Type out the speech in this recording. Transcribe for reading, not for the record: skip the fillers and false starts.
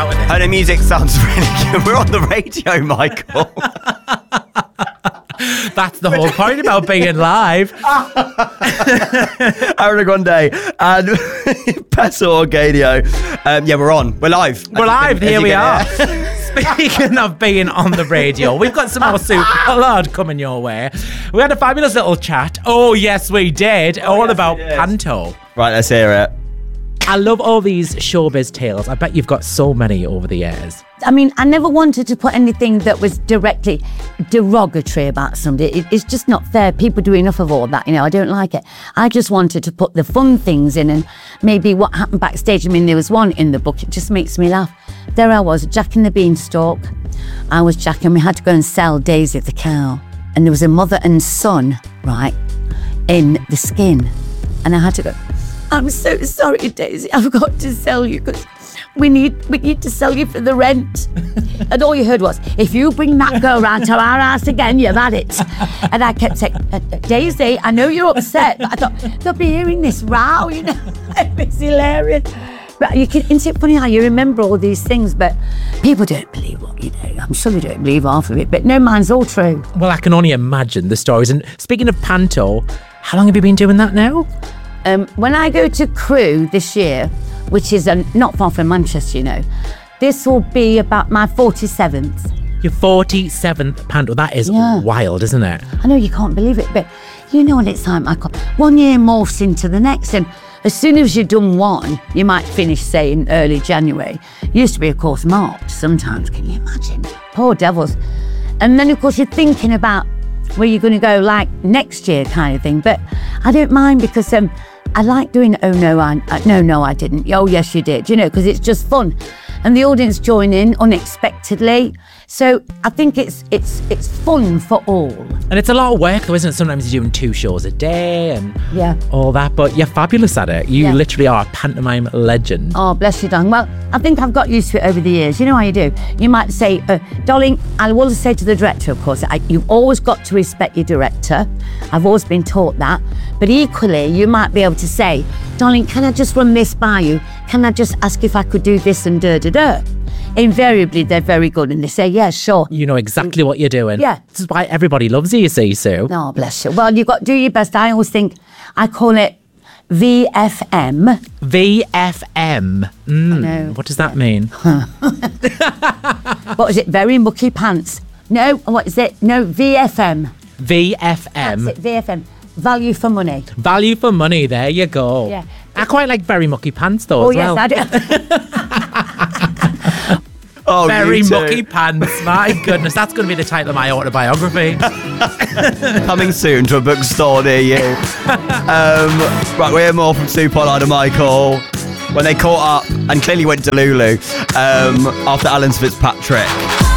out of it. And the music sounds really good. We're on the radio, Michael. That's the whole point about being live. Ariana Grande and Peso Orgadio. Yeah, we're on. We're live. We're live. Here we are. Speaking of being on the radio, we've got some more Super Lord coming your way. We had a fabulous little chat. Oh, yes, we did. All about Panto. Right, let's hear it. I love all these showbiz tales. I bet you've got so many over the years. I mean, I never wanted to put anything that was directly derogatory about somebody. It's just not fair. People do enough of all that, I don't like it. I just wanted to put the fun things in and maybe what happened backstage. I mean, there was one in the book, it just makes me laugh. There I was, Jack and the Beanstalk. I was Jack and we had to go and sell Daisy the cow. And there was a mother and son, right, in the skin. And I had to go, I'm so sorry, Daisy, I've got to sell you because we need to sell you for the rent. And all you heard was, if you bring that girl round to our house again, you've had it. And I kept saying, Daisy, I know you're upset, but I thought, they'll be hearing this row, It's hilarious. But isn't it funny how you remember all these things, but people don't believe what I'm sure they don't believe half of it, but no, mine's all true. Well, I can only imagine the stories. And speaking of Panto, how long have you been doing that now? When I go to Crewe this year, which is not far from Manchester, this will be about my 47th. Your 47th Panto. That is wild, isn't it? I know you can't believe it, but what it's like, one year morphs into the next, and as soon as you've done one, you might finish, say, in early January. It used to be, of course, March sometimes. Can you imagine? Poor devils. And then, of course, you're thinking about where you're going to go, like, next year kind of thing. But I don't mind because I like doing, oh, no, I didn't. Oh, yes, you did, because it's just fun. And the audience join in unexpectedly. So I think it's fun for all. And it's a lot of work, though, isn't it? Sometimes you're doing 2 shows a day and all that, but you're fabulous at it. You literally are a pantomime legend. Oh, bless you, darling. Well, I think I've got used to it over the years. You know how you do? You might say, darling, I will say to the director, of course, you've always got to respect your director. I've always been taught that. But equally, you might be able to say, darling, can I just run this by you? Can I just ask if I could do this and da-da-da? Invariably, they're very good and they say, yeah, sure. You know exactly what you're doing. Yeah. This is why everybody loves you see, Sue. Oh, bless you. Well, you've got to do your best. I always think, I call it VFM. VFM. I know. What does that mean? What is it? Very mucky pants. No, what is it? No, VFM. VFM. That's it, VFM. Value for money. Value for money, there you go. Yeah. I quite like very mucky pants though as well. Oh, yes, I do. Oh, very mucky pants. My goodness, that's going to be the title of my autobiography. Coming soon to a bookstore near you. Right, we hear more from Sue Pollard and Michael when they caught up and clearly went to Lulu after Alan Fitzpatrick.